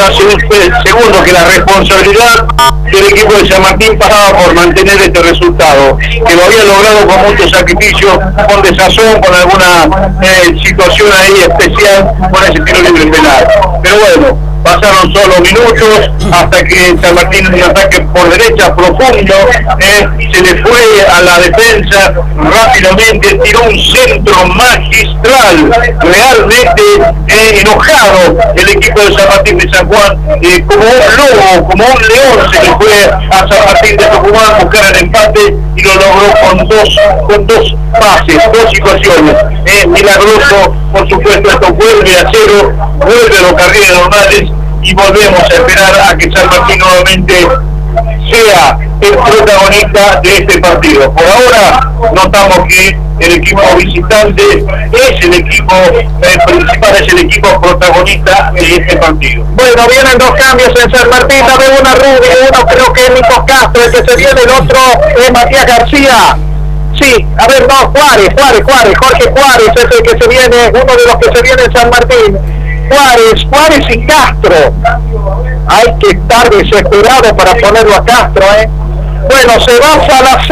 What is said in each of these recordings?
segundo que la responsabilidad del equipo de San Martín pasaba por mantener este resultado, que lo había logrado con mucho sacrificio, con desazón, con alguna situación ahí especial con ese tiro libre penal. Pero bueno, pasaron solo minutos hasta que San Martín en un ataque por derecha profundo, se le fue a la defensa rápidamente, tiró un centro magistral, realmente enojado el equipo de San Martín de San Juan, como un lobo, como un león se le fue a San Martín de Tucumán a buscar el empate y lo logró con dos pases, dos situaciones. Milagroso, por supuesto, esto vuelve a cero, vuelve a los carriles normales y volvemos a esperar a que San Martín nuevamente sea el protagonista de este partido. Por ahora notamos que el equipo visitante es el equipo principal, es el equipo protagonista de este partido. Bueno, vienen dos cambios en San Martín, la de una Rubio, uno creo que es Nico Castro, el que se viene, el otro es Matías García. Sí, a ver, no, Jorge Juárez es el que se viene, uno de los que se viene en San Martín. Juárez y Castro. Hay que estar desesperado para ponerlo a Castro, Bueno, se va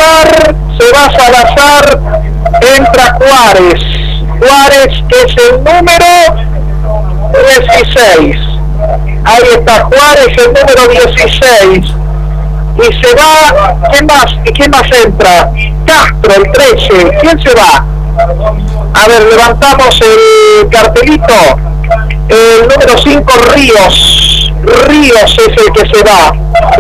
Salazar, entra Juárez es el número 16. Ahí está Juárez, el número 16. Y se va, ¿quién más entra? Castro, el 13. ¿Quién se va? A ver, levantamos el cartelito. El número 5, Ríos es el que se va.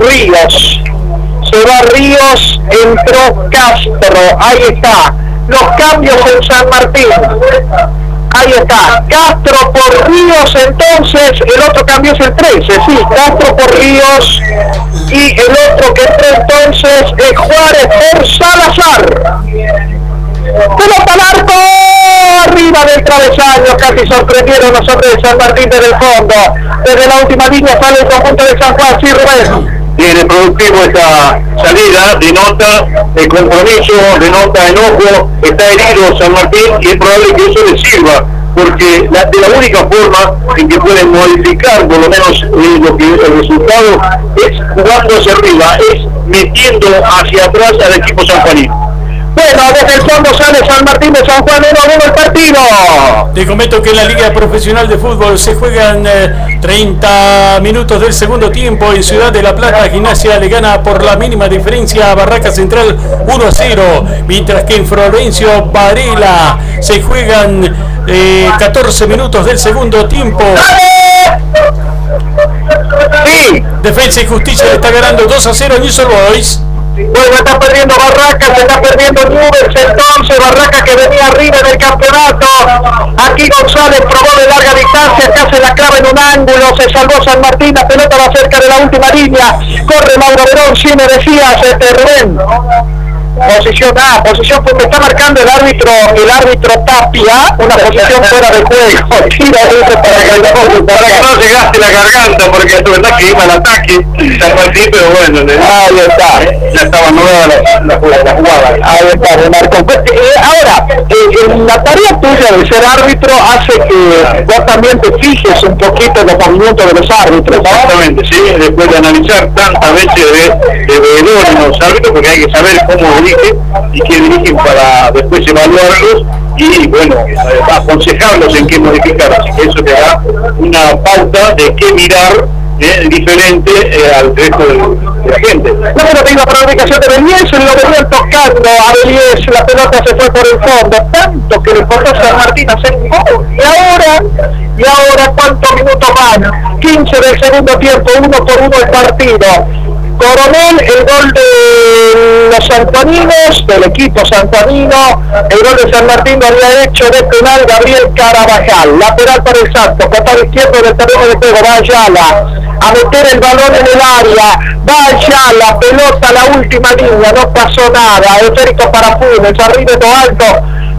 Ríos, entró Castro. Ahí está. Los cambios en San Martín. Ahí está. Castro por Ríos, entonces el otro cambio es el 13. Sí, Castro por Ríos. Y el otro que entra entonces es Juárez por Salazar. Pelota al arco, arriba del travesaño, casi sorprendieron los hombres de San Martín desde el fondo. Desde la última línea sale el conjunto de San Juan, sí, Rubén. Tiene productivo esta salida, denota el compromiso, denota enojo, está herido San Martín y es probable que eso le sirva, porque de la única forma en que pueden modificar por lo menos lo que el resultado es jugando hacia arriba, es metiendo hacia atrás al equipo sanjuanino. Bueno, desde el fondo sale San Martín de San Juan, 1-1 el partido. Te comento que en la Liga Profesional de Fútbol se juegan 30 minutos del segundo tiempo. En Ciudad de La Plata, Gimnasia le gana por la mínima diferencia a Barraca Central 1-0. Mientras que en Florencio Varela se juegan 14 minutos del segundo tiempo. Sí. Defensa y Justicia le está ganando 2-0 a Newell's Boys. Bueno, está perdiendo Barraca, se está perdiendo Newell's, entonces Barraca que venía arriba en el campeonato. Aquí González probó de larga distancia, acá se la clava en un ángulo, se salvó San Martín, la pelota va cerca de la última línea. Corre Mauro Verón, sí me decías, Rubén. Posición A, posición que me está marcando el árbitro Tapia, una posición fuera de juego. Tira para que no se gaste la garganta, porque es verdad que iba al ataque San Martín, pero bueno, ahí está, ya estaba anulada la jugada. Ahí está, remarcó. Ahora, la tarea tuya de ser árbitro hace que vos también te fijes un poquito en los movimientos de los árbitros. Exactamente, sí, después de analizar tantas veces de veedores en los árbitros, porque hay que saber cómo dirigen y qué dirigen para después evaluarlos y bueno, aconsejarlos en qué modificar, así que eso te da una pauta de qué mirar diferente al resto de la gente. Número de la planificación de Belies, lo venían tocando a Belies, la pelota se fue por el fondo, tanto que le costó a San Martín hacer un gol. Y ahora ¿cuántos minutos van? 15 del segundo tiempo, 1-1 el partido. Coronel, el gol de los sanjuaninos, del equipo sanjuanino, el gol de San Martín lo había hecho de penal Gabriel Carabajal, lateral para el Santos, costado izquierdo del terreno de juego, va Ayala a meter el balón en el área, va Ayala, pelota a la última línea, no pasó nada, esférico para Funes, arriba en lo alto,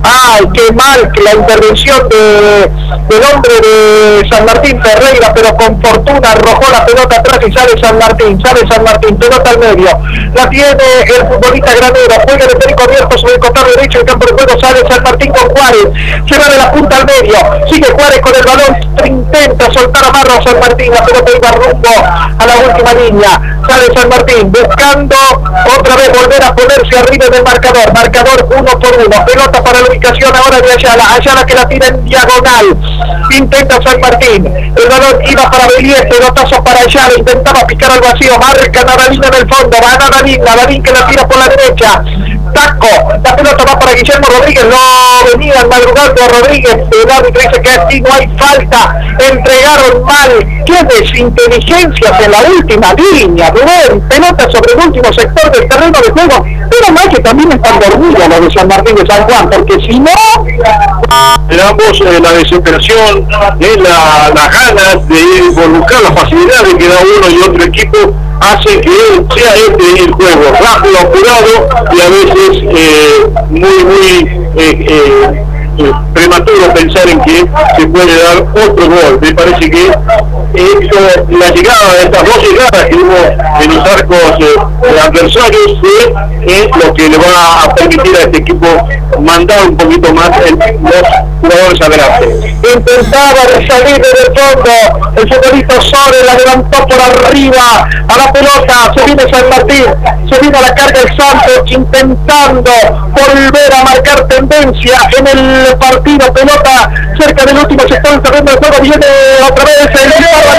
Ay, qué mal que la intervención del hombre de San Martín, Ferreira, pero con fortuna arrojó la pelota atrás y sale San Martín, pelota al medio. La tiene el futbolista Granero, juega de perico abierto sobre el costado derecho del campo de juego, sale San Martín con Juárez, se va de la punta al medio, sigue Juárez con el balón, intenta soltar a Marro a San Martín, la pelota iba rumbo a la última línea, sale San Martín, buscando otra vez volver a ponerse arriba del marcador 1 por 1, pelota para la ubicación ahora de Ayala que la tira en diagonal, intenta San Martín, el balón iba para Belier, pelotazo para Ayala, intentaba picar al vacío, marca Nadalín en el fondo, va Nadalín que la tira por la derecha, taco, la pelota va para Guillermo Rodríguez, lo venían madrugando a Rodríguez, el árbitro dice que aquí no hay falta, entregaron mal, qué desinteligencias en la última línea, Rubén, pelota sobre el último sector del terreno de juego, pero más que también están dormidos los de San Martín de San Juan, porque si no... Esperamos la desesperación, las ganas de ir por buscar las facilidades que da uno y otro equipo, hace que sea el juego rápido, apurado y a veces muy prematuro pensar en que se puede dar otro gol. Me parece que la llegada de estas dos llegadas que hubo en los arcos adversarios es lo que le va a permitir a este equipo mandar un poquito más los jugadores adelante. Intentaba de salir desde el fondo, el futbolista Sore la levantó por arriba a la pelota, se viene San Martín, se viene a la carga el Santos, intentando volver a marcar tendencia en el partido, pelota cerca del último sector del terreno de juego, viene otra vez el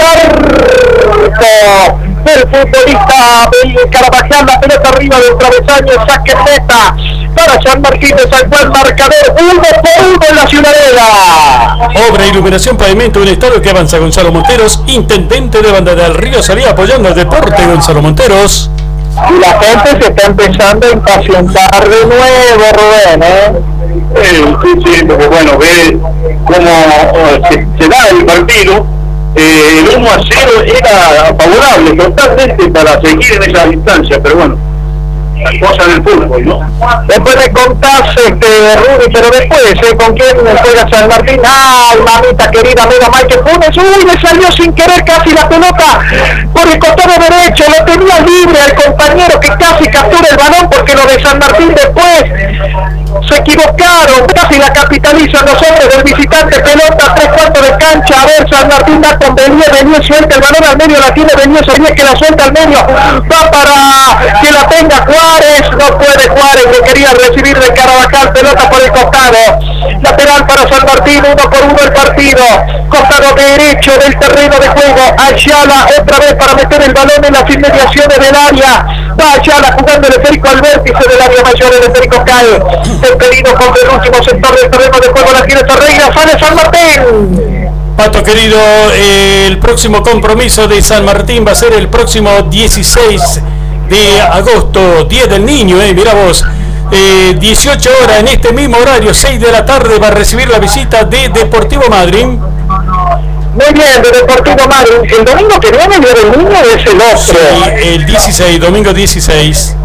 futbolista del Carabajal, la pelota arriba del travesaño, saque meta para San Martín de San Juan, marcador 1 por 1 en la Ciudadela. Obra, iluminación, pavimento, un estadio que avanza Gonzalo Monteros, intendente de Banda del Río, salía apoyando al deporte Gonzalo Monteros. Y la gente se está empezando a impacientar de nuevo, Rubén, Sí, porque bueno, ve cómo se da el partido. El 1-0 era favorable totalmente para seguir en esa distancia, pero bueno, las cosas del fútbol, ¿no? Después me contás, Rudy, pero después, ¿con quién juega San Martín? ¡Ay, mamita querida, menos mal que Funes! ¡Uy, le salió sin querer casi la pelota por el costado derecho! Lo tenía libre al compañero que casi captura el balón, porque lo de San Martín después se equivocaron, casi la capitalizan los hombres del visitante, pelota 3/4 de cancha, a ver, San Martín va con Belier suelta el balón al medio, la tiene Belier que la suelta al medio, va para que la tenga Juárez, no puede Juárez, lo quería recibir de Carabajal, pelota por el costado, lateral para San Martín, 1 por 1 el partido, costado derecho del terreno de juego, Ayala otra vez para meter el balón en las inmediaciones del área, va Ayala jugando el esférico al vértice del área mayor, el esférico cae, el pedido contra el último sector del terreno de juego, la tiene Ferreira, sale San Martín. Pato querido, el próximo compromiso de San Martín va a ser el próximo 16 de agosto, Día del Niño, mirá vos, 18 horas en este mismo horario, 6 de la tarde va a recibir la visita de Deportivo Madryn. Muy bien, de Deportivo Madryn. El domingo que viene, Día del Niño, es el otro. Sí, el 16, domingo 16.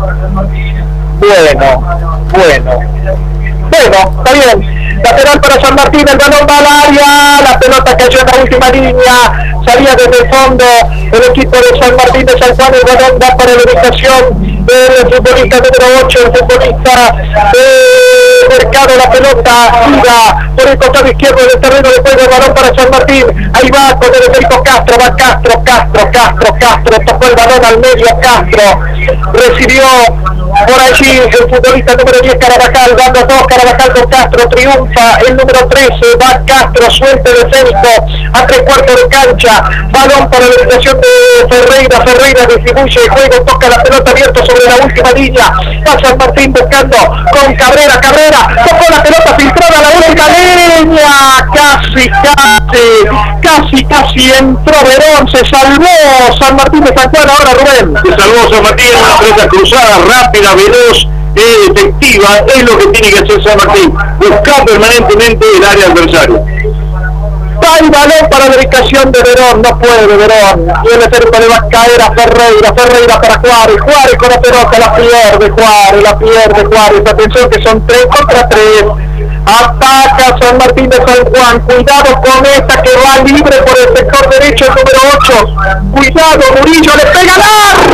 Bueno, está bien. Lateral para San Martín, el balón va al área, la pelota cayó en la última línea, salía desde el fondo el equipo de San Martín de San Juan, el balón va para la ubicación del futbolista número 8, el futbolista Mercado, la pelota iba por el costado izquierdo del terreno de juego, el balón para San Martín, ahí va con el efecto Castro, va Castro, tocó el balón al medio, Castro, recibió por allí el futbolista número 10 Carabajal, dando 2, Carabajal con Castro, triunfa el número 13, va Castro, suelta el esférico a 3/4 de cancha, balón para la ubicación de Ferreira distribuye el juego, toca la pelota abierta sobre la última línea, va San Martín buscando con Cabrera, tocó la pelota filtrada a la última línea, casi entró Verón, se salvó San Martín de San Juan, ahora Rubén. Se salvó San Martín en una pelota cruzada, rápida, veloz, efectiva, es lo que tiene que hacer San Martín, buscar permanentemente el área adversaria. Va el balón para la ubicación de Verón, no puede Verón, y el esférico le va a caer a Ferreira para Juárez con la pelota, la pierde Juárez, atención que son 3 contra 3, Ataca San Martín de San Juan. Cuidado con esta que va libre por el sector derecho, el número 8. Cuidado, Murillo le pega al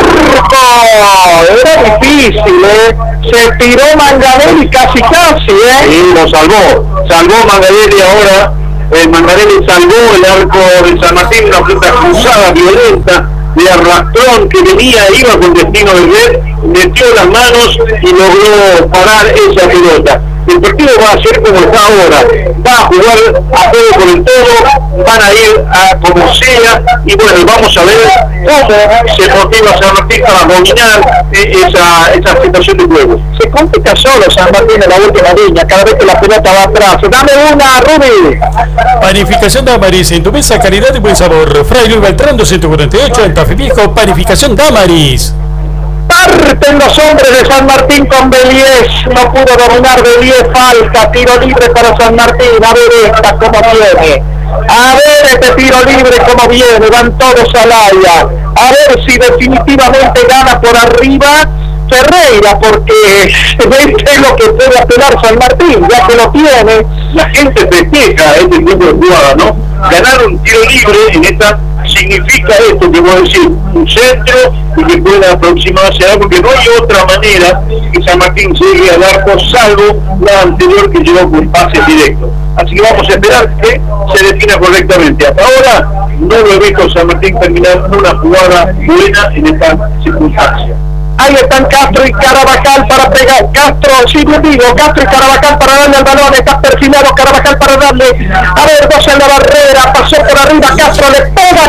arco. Era difícil, Se tiró Manganelli casi, Sí, lo salvó Manganelli ahora. Manganelli salvó el arco de San Martín, una pelota cruzada violenta de arrastrón que iba con destino de red, metió las manos y logró parar esa pelota. El partido va a ser como está ahora, va a jugar a todo por el todo, van a ir a como sea, y bueno, vamos a ver cómo se motiva San Martín para dominar esa situación de juego. Se complica solo San Martín en la última línea, cada vez que la pelota va atrás. Dame una, Rubi. Panificación Damaris, en tu mesa calidad y buen sabor. Fray Luis Beltrán 248, en Tafí Viejo, Panificación Damaris. Parten los hombres de San Martín con Beliés, no pudo dominar Beliés, falta, tiro libre para San Martín. A ver esta como viene, a ver este tiro libre como viene, van todos al área, a ver si definitivamente gana por arriba Ferreira, porque es lo que puede apelar San Martín, ya que lo tiene. La gente festeja este tipo de jugada, ¿no? Ganar un tiro libre en esta significa esto que voy a decir, un centro y que pueda aproximarse a, porque no hay otra manera que San Martín llegue al arco salvo la anterior que llegó con pases directos. Así que vamos a esperar que se defina correctamente. Hasta ahora no lo he visto San Martín terminar una jugada buena en esta circunstancia. Ahí están Castro y Carabajal para pegar. Castro, sí, bien digo, Castro y Carabajal para darle al balón. Está perfilado Carabajal para darle. A ver, dos en la barrera. Pasó por arriba. Castro le pega a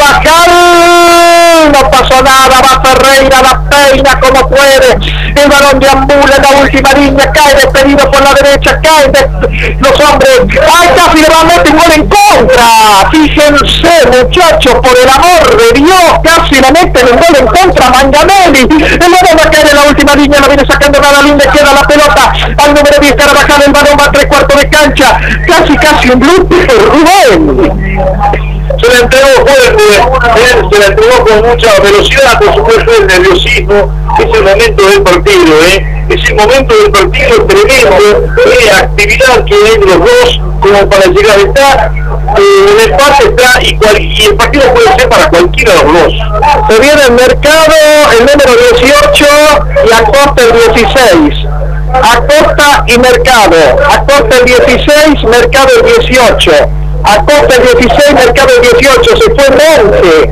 Carabajal. No pasó nada. Va Ferreira, la peina como puede. El balón deambula en la última línea. Cae despedido por la derecha. Caen los hombres. ¡Ay, casi le va a meter un gol en contra! Fíjense, muchachos, por el amor de Dios. Casi le meten un gol en contra. Manganelli. El balón va a caer en la última línea, la viene sacando Nadalín, le queda la pelota al número 10 Carabajal, el balón va a 3/4 de cancha, casi un blooper, Rubén. Se la entregó fuerte, se la entregó con mucha velocidad, por supuesto el nerviosismo, es el momento del partido, es el momento del partido tremendo, de actividad que hay los dos, como para llegar a estar, el empate está y el partido puede ser para cualquiera de los dos. Se viene el Mercado, el número 18 y Acosta el 16. Acosta y Mercado. Acosta el 16, Mercado el 18. Acosta el 16, Mercado el 18. Se fue Monte.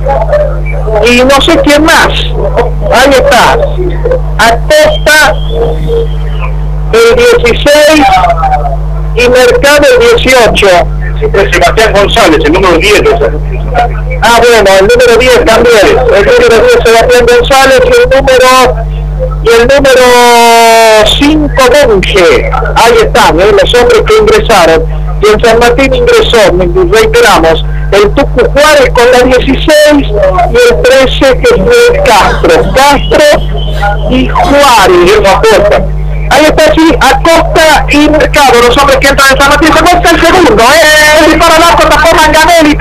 Y no sé quién más. Ahí está. Acosta el 16 y Mercado el 18. Sebastián González, el número 10. Ah, bueno, el número 10 también. El número 10 Sebastián González y el número 5 Monge. Ahí están, los hombres que ingresaron. Y en San Martín ingresó, reiteramos, el Tucu Juárez con la 16 y el 13 que fue Castro y Juárez. Ahí está, sí, Acosta y Mercado, los hombres que entran en San Martín. Se muestra el segundo, para el arco, tapó Manganelli.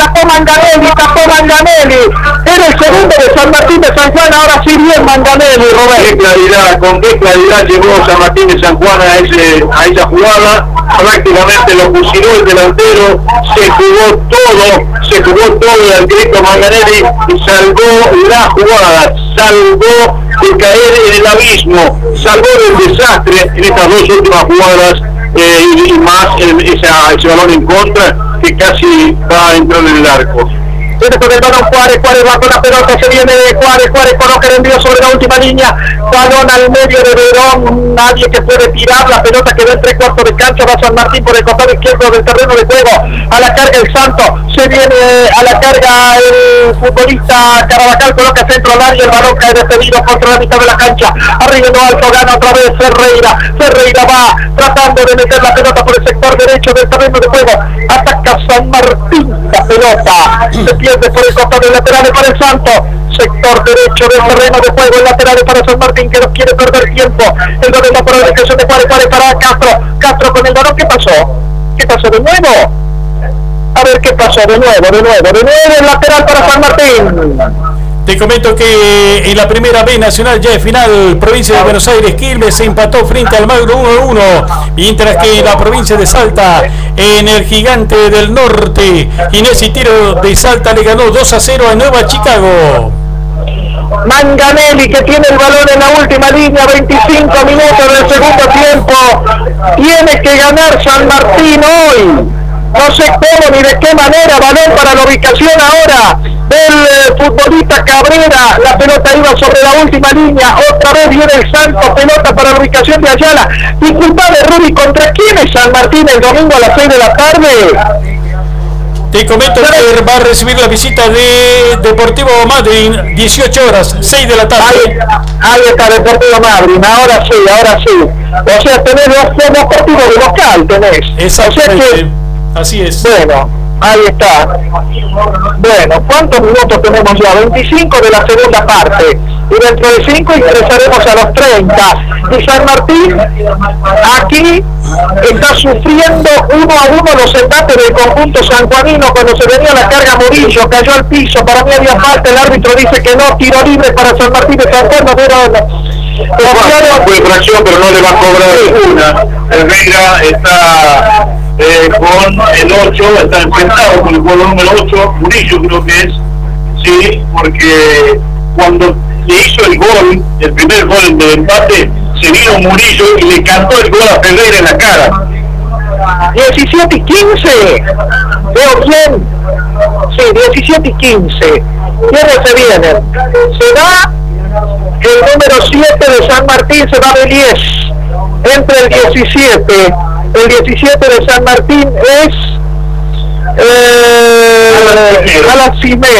Era el segundo de San Martín de San Juan, ahora sí bien Manganelli, Robert. Con qué claridad llegó San Martín de San Juan a esa jugada, prácticamente lo fusiló el delantero, se jugó todo el arquero Manganelli y salvó la jugada, salvó de caer en el abismo, salvó del desastre en estas dos últimas jugadas y más ese balón en contra que casi va a entrar en el arco. Viene con el balón Juárez va con la pelota, se viene Juárez coloca el envío sobre la última línea, balón al medio de Verón, nadie que puede tirar, la pelota quedó en 3/4 de cancha, va San Martín por el costado izquierdo del terreno de juego, a la carga el Santo, se viene a la carga el futbolista Carabajal, coloca centro al área, el balón cae despedido contra la mitad de la cancha, arriba no alto, gana otra vez Ferreira va tratando de meter la pelota por el sector derecho del terreno de juego, ataca San Martín, la pelota se pierde por el costado del lateral para el Santo, sector derecho del terreno de juego, el lateral para San Martín que no quiere perder tiempo, el balón va por la dirección de Juárez para Castro con el balón. ¿Qué pasó de nuevo? A ver qué pasó de nuevo, el lateral para San Martín. Te comento que en la primera B nacional ya es final, provincia de Buenos Aires, Quilmes se empató frente al Magro 1-1, mientras que en la provincia de Salta, en el Gigante del Norte, Ginés Tiro de Salta le ganó 2-0 a Nueva Chicago. Manganelli, que tiene el balón en la última línea, 25 minutos del segundo tiempo, tiene que ganar San Martín hoy. No sé cómo ni de qué manera. Balón para la ubicación ahora del futbolista Cabrera. La pelota iba sobre la última línea. Otra vez viene el Santos. Pelota para la ubicación de Ayala. Disculpame, Rudy, ¿contra quién es San Martín el domingo a las 6 de la tarde? Te comento que va a recibir la visita de Deportivo Madryn, 18 horas, 6 de la tarde. Ahí está Deportivo Madryn, ahora sí. O sea, tenés dos partidos de local, tenés. Exactamente. O sea que, así es. Bueno, ahí está. Bueno, ¿cuántos minutos tenemos ya? 25 de la segunda parte. Y dentro de 5 ingresaremos a los 30. Y San Martín aquí está sufriendo 1-1 los embates del conjunto sanjuanino. Cuando se venía la carga, Murillo cayó al piso. Para mí había falta, el árbitro dice que no, tiro libre para San Martín de San Juan. Fue fracción, pero no le va a cobrar una. El Vega está con el 8, está enfrentado con el jugador número 8, Murillo creo que es, sí, porque cuando le hizo el gol, el primer gol del empate, se vino Murillo y le cantó el gol a Ferreira en la cara. 17 y 15, veo bien, sí, 17 y 15, ¿quiénes se vienen? Se va el número 7 de San Martín, se va Beliés, entre el 17 de San Martín es Alan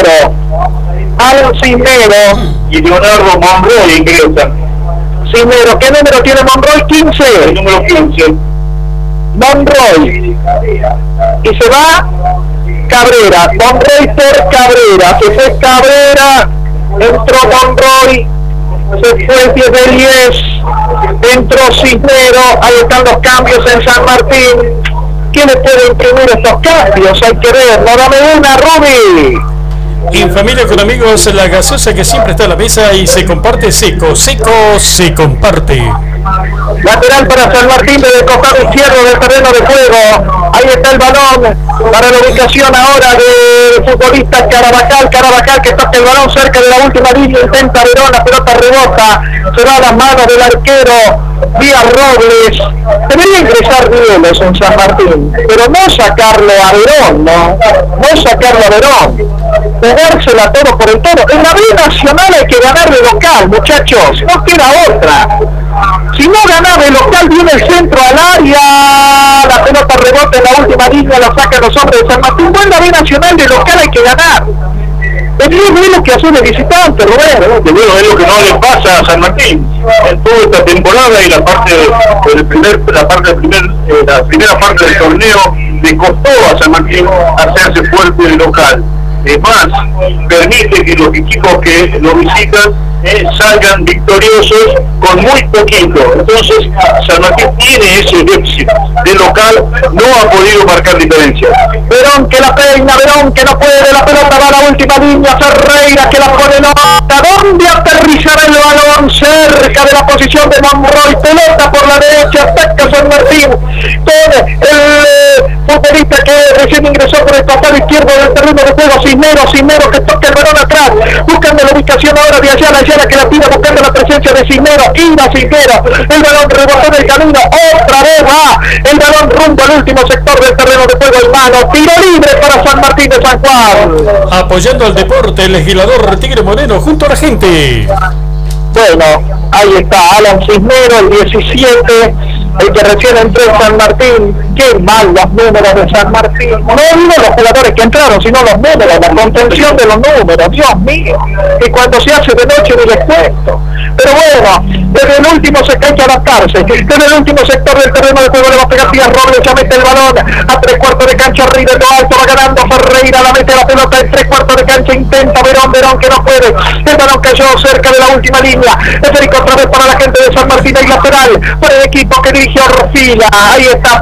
Cimero Y Leonardo Monroy ingresa. Cimero, ¿qué número tiene Monroy? 15. El número 15. Monroy. Y se va Cabrera. Monroy por Cabrera. Se fue Cabrera. Entró Monroy. Se fue Beliés. Entró Cisnero. Ahí están los cambios en San Martín. ¿Quién le puede imprimir estos cambios? Hay que ver. No, dame una, Ruby. En familia con amigos, la gaseosa que siempre está a la mesa y se comparte seco se comparte. Lateral para San Martín desde el costado izquierdo del terreno de juego. Ahí está el balón para la ubicación ahora del futbolista Carabajal que toca el balón cerca de la última línea, intenta Verón, la pelota rebota, se va a las manos del arquero Díaz Robles. Debería ingresar Nieves en San Martín, pero no sacarlo a Verón, no sacarlo a Verón, jugársela todo por el todo. En la B Nacional hay que ganar de local, muchachos, no queda otra. Si no ganaba de local, viene el centro al área, la pelota rebota en la última línea, la sacan los hombres de San Martín. Bueno, la B Nacional de local hay que ganar. Es lo que hace el visitante, Rubén. Bueno, es lo que no le pasa a San Martín en toda esta temporada, y la primera parte del torneo le costó a San Martín hacerse fuerte en el local. Más, permite que los equipos que lo visitan salgan victoriosos con muy poquito. Entonces San Martín tiene ese déficit de local, no ha podido marcar diferencia. Verón que la peina, Verón que no puede, la pelota va a la última línea, Ferreira que la pone nota, ¿dónde aterrizará el balón? Cerca de la posición de Monroy, pelota por la derecha, ataca San Martín con el futbolista que recién ingresó por el costado izquierdo del terreno de juego, Cisnero que toca el balón atrás, buscando la ubicación ahora de Ayala que la tira, buscando la presencia de Cisnero, el balón rebotó en el camino, otra vez va el balón rumbo al último sector del terreno de juego en mano, tiro libre para San Martín de San Juan. Apoyando al deporte, el legislador Tigre Moreno junto a la gente. Bueno, ahí está Alan Cisnero, el 17, el que recién entró en San Martín. Qué mal los números de San Martín. No digo los jugadores que entraron, sino los números, la contención de los números. Dios mío, que cuando se hace de noche ni les cuento. Pero bueno, desde el último sector hay que adaptarse. Desde el último sector del terreno de juego le va a pegar Díaz Robles, ya mete el balón a 3/4 de cancha, arriba en lo alto, va ganando Ferreira, la mete la pelota en 3/4 de cancha, intenta Verón que no puede. El balón cayó cerca de la última línea. Esférico otra vez para la gente de San Martín, y lateral para el equipo que dirige Orfila. Ahí está preocupado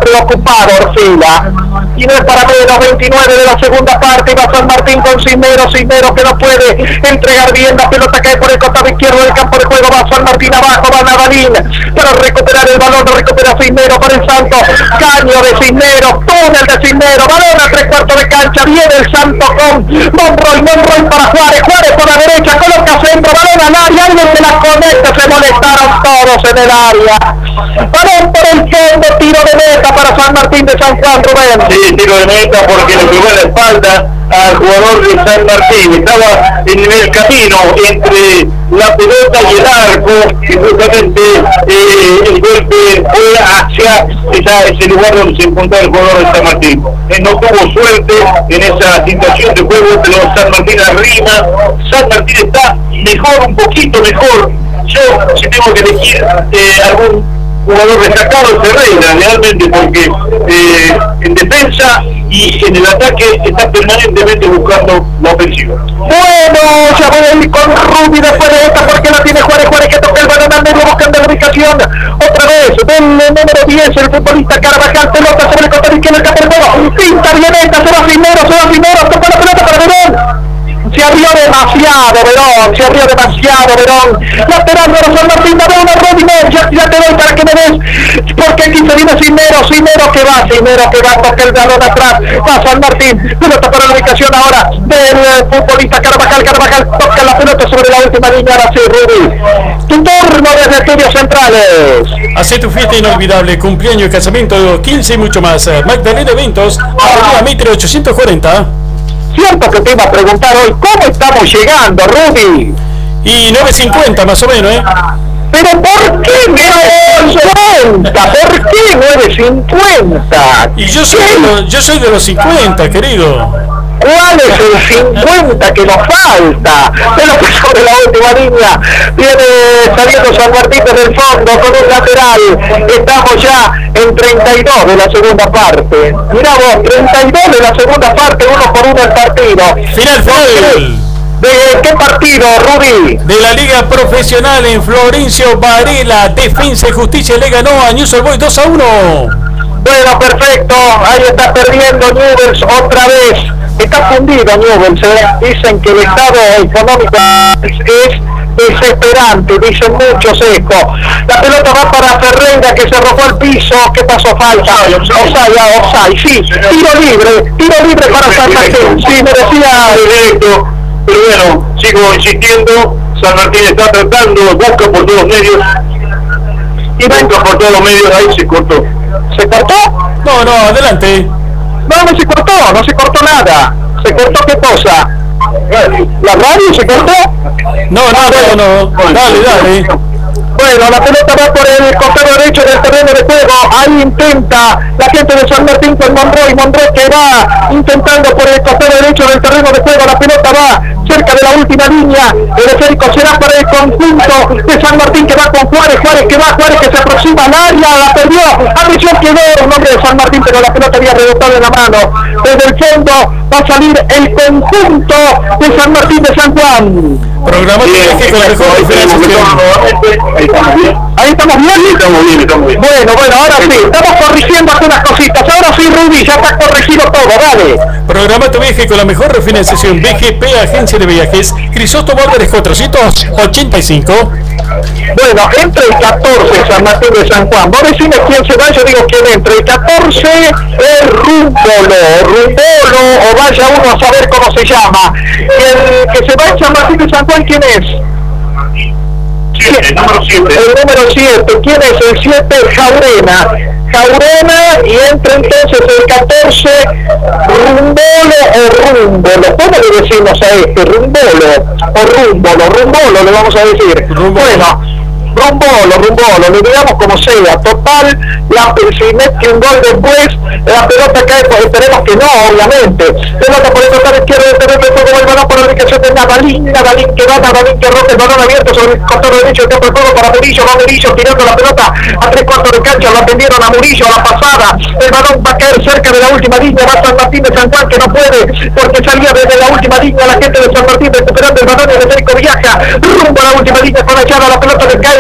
ocupado Orfila. Y no es para menos, 29 de la segunda parte, y va San Martín con Cisneros que no puede entregar bien, la pelota cae por el costado izquierdo del campo de juego, va San Martín abajo, va Navalín para recuperar el balón, recupera Cisneros para el Santo, caño de Cisneros, túnel de Cisneros, balón a 3/4 de cancha, viene el Santo con Monroy para Juárez por la derecha, coloca centro, balón al área, alguien se la conecta, se molestaron todos en el área, balón por el fondo, tiro de meta para San Martín de San Juan, Rubén. Sí, tiro de meta porque le pegó la espalda al jugador de San Martín, estaba en el camino entre la pelota y el arco, y justamente el golpe fue hacia ese lugar donde se encontraba el jugador de San Martín. No tuvo suerte en esa situación de juego, pero San Martín arriba, San Martín está mejor, un poquito mejor. Yo, si tengo que elegir algún jugador destacado, es Ferreira, realmente, porque en defensa y en el ataque está permanentemente buscando la ofensiva. Bueno, ya voy a ir con Rubi después de esta, porque la tiene Juárez que toca el balón al medio buscando la ubicación, otra vez, del número 10, el futbolista Carvajal, pelota sobre el costado izquierdo del campo de juego, pinta Violeta, se va Cisneros, toca la pelota para Verón. Se abrió demasiado Verón, lateral para San Martín, dame una Rodinés, ya te doy para que me des, porque aquí se viene Cisneros que va, toca el balón atrás, va San Martín, pelota para la ubicación ahora del futbolista Carvajal, toca la pelota sobre la última línea, ahora sí, Rubi, tu turno desde Estudios Centrales. Hace tu fiesta inolvidable, cumpleaños, casamiento, 15 y mucho más. Magdalena Eventos, Avenida Mitre 840. Cierto que te iba a preguntar hoy, ¿cómo estamos llegando, Rubi? Y 9.50 más o menos, Pero ¿por qué 9.50? ¿Por qué 9.50? Y yo soy de los 50, querido. ¿Cuál es el 50 que nos falta? Pelota sobre la última línea, viene saliendo San Martín desde el fondo con un lateral, estamos ya en 32 de la segunda parte, mirá vos, 32 de la segunda parte, 1-1 el partido. Final. ¿De qué partido, Rubi? De la Liga Profesional en Florencio Varela, Defensa y Justicia le ganó a News Old Boys 2-1. Bueno, perfecto, ahí está perdiendo Newell's otra vez. Está fundido Newell's, dicen que el estado económico es desesperante, dicen muchos eco. La pelota va para Ferreira, que se arrojó al piso. ¿Qué pasó? Falta. Offside, sí. Tiro libre para San Martín. Sí, me decía directo. Pero bueno, sigo insistiendo, San Martín está tratando, busca por todos los medios. Y busca por todos los medios, ahí se cortó. ¿Se cortó? No, adelante. No se cortó nada. ¿Se cortó qué cosa? ¿La radio se cortó? No. Dale. Bueno, la pelota va por el costado derecho del terreno de juego, ahí intenta la gente de San Martín con Monroy que va intentando por el costado derecho del terreno de juego, la pelota va cerca de la última línea, el esférico será para el conjunto de San Martín que va con Juárez que se aproxima al área, la perdió, atención, quedó un hombre de San Martín, pero la pelota había rebotado en la mano, desde el fondo va a salir el conjunto de San Martín de San Juan. Programa que con la mejor diferencia. Ahí estamos bien. Bueno, ahora sí, estamos corrigiendo algunas cositas. Ahora sí, Rubi, ya está corregido todo, dale. Programa tu viaje con la mejor refinanciación. BGP, Agencia de Viajes, Crisóstomo Álvarez 485. Bueno, entre el 14 San Martín de San Juan. Vos decime quién se va, yo digo quién entre. El 14 es Rumbolo, o vaya uno a saber cómo se llama. El que se va en San Martín de San Juan, ¿quién es? El número 7. El número 7. ¿Quién es el 7? Jaurena, y entra entonces el 14, Rumbolo. ¿Cómo le decimos a este? Rumbolo le vamos a decir. Bueno, Rumbolo, le digamos como sea. Total, si mete un gol después, la pelota cae, pues esperemos que no, obviamente. Pelota por el costado izquierdo del terreno de juego, el balón por la ubicación de Navalín que rompe el balón abierto sobre el costado derecho del campo de juego para Murillo, tirando la pelota a 3/4 de cancha, lo atendieron a Murillo a la pasada, el balón va a caer cerca de la última línea, va San Martín de San Juan que no puede, porque salía desde la última línea la gente de San Martín recuperando el balón, el esférico viaja rumbo a la última línea con la echada, la pelota le cae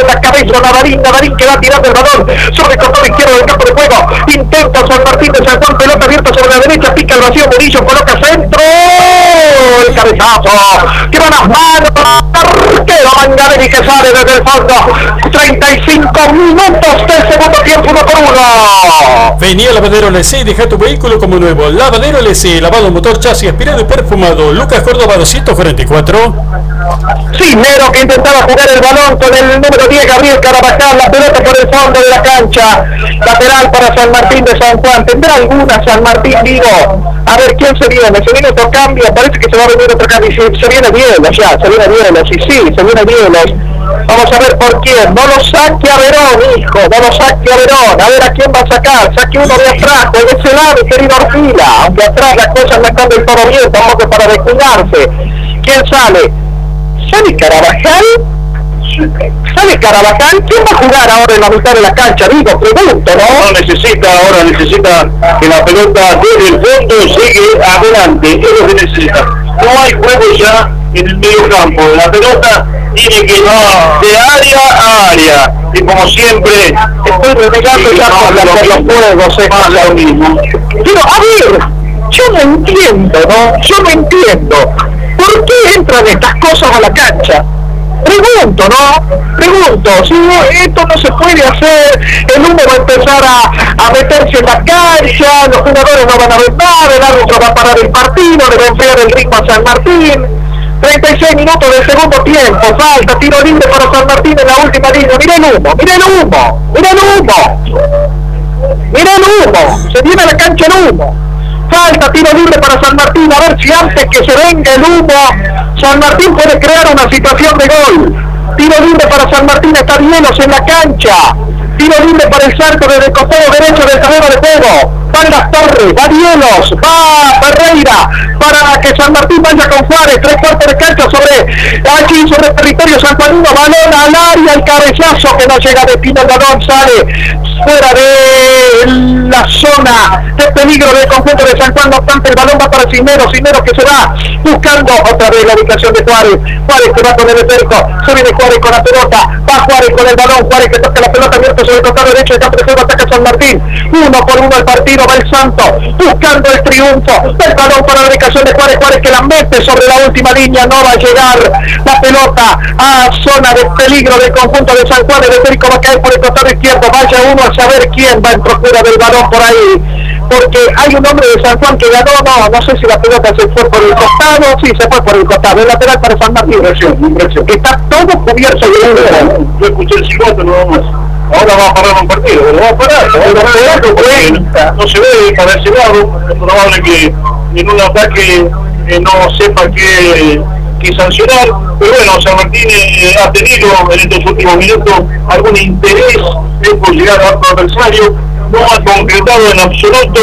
en la cabeza Navarín que va tirando el balón sobre el costado izquierdo del campo de juego. Intenta San Martín de San Juan, pelota abierta sobre la derecha, pica el vacío, Murillo coloca centro, el cabezazo, que van las manos, arquero Mangadelli que sale desde el fondo. 35 minutos del segundo tiempo, 1-1. Venía Lavadero LC, deja tu vehículo como nuevo. Lavadero LC, lavado motor, chasis, aspirado y perfumado. Lucas Córdoba 244. Cisnero que intentaba jugar el balón con el número 10, Gabriel Carabajal, la pelota por el fondo de la cancha, lateral para San Martín de San Juan. ¿Tendrá alguna San Martín, digo? A ver, ¿quién se viene? ¿Se viene otro cambio? Parece que se va a venir otro cambio. Se viene Bielos ya, se viene Bielos, y sí, se viene Bielos. Vamos a ver por quién. No lo saque a Verón, hijo, no lo saque a Verón. A ver a quién va a sacar. Saque uno de atrás, de ese lado, querido Orfila. Aunque atrás las cosas no están del todo bien, tampoco para descuidarse. ¿Quién sale? ¿Sale Carabajal? ¿Sale Carabajal? ¿Quién va a jugar ahora en la mitad de la cancha? Digo, pregunto, ¿no? Necesita que la pelota desde el fondo sigue adelante, es lo que necesita. No hay juego ya en el medio campo, la pelota tiene que ir de área a área, y como siempre, estoy renegando ya por los juegos, pasa lo mismo. Pero, a ver, yo no entiendo, ¿por qué entran estas cosas a la cancha? Pregunto, si esto no se puede hacer, el humo va a empezar a meterse en la cancha, los jugadores no van a ver nada, el árbitro va a parar el partido, le va a enfriar el ritmo a San Martín. 36 minutos del segundo tiempo, falta, tiro libre para San Martín en la última línea. Mira el humo, se viene a la cancha el humo. Falta, tiro libre para San Martín, a ver si antes que se venga el humo, San Martín puede crear una situación de gol. Tiro libre para San Martín, está Bielos en la cancha. Tiro libre para el Santo desde el costado derecho del terreno de juego. Va Las Torres, va Bielos, va Ferreira, para que San Martín vaya con Juárez, 3/4 de cancha sobre el territorio sanjuanino, balón al área, el cabezazo que no llega de Pino, el balón sale fuera de la zona de peligro del conjunto de San Juan. No obstante, el balón va para Cisneros que se va buscando otra vez la ubicación de Juárez que va con el esférico, se viene Juárez con la pelota, va Juárez con el balón, Juárez que toca la pelota abierta sobre el costado derecho del campo de juego, ataca San Martín, 1-1 el partido, va el Santo buscando el triunfo, el balón para la ubicación de Juárez que la mete sobre la última línea, no va a llegar la pelota a zona de peligro del conjunto de San Juan, el esférico va a caer por el costado izquierdo, vaya uno a saber quién va en procura del balón por ahí, porque hay un hombre de San Juan que ganó, no sé si la pelota se fue por el costado, sí, se fue por el costado, el lateral para San Martín, impresión, que está todo cubierto de humo. Yo escuché el silbato, no más. Ahora va a parar un partido, lo va a parar, no se ve para ese lado, es probable que en un ataque no sepa qué sancionar, pero bueno, San Martín ha tenido en estos últimos minutos algún interés por llegar a otro adversario, no ha concretado en absoluto,